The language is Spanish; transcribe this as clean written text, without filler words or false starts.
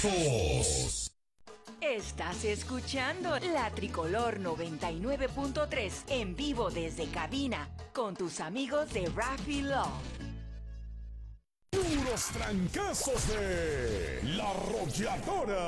trancazos. Estás escuchando La Tricolor 99.3 en vivo desde cabina con tus amigos de Raffy Love. Puros trancazos de La Arrolladora.